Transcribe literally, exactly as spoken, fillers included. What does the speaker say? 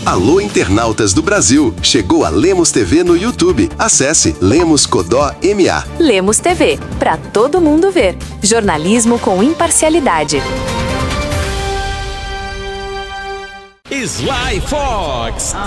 Alô, internautas do Brasil! Chegou a Lemos T V no YouTube. Acesse Lemos Codó M A. Lemos T V, para todo mundo ver. Jornalismo com imparcialidade. Sly Fox.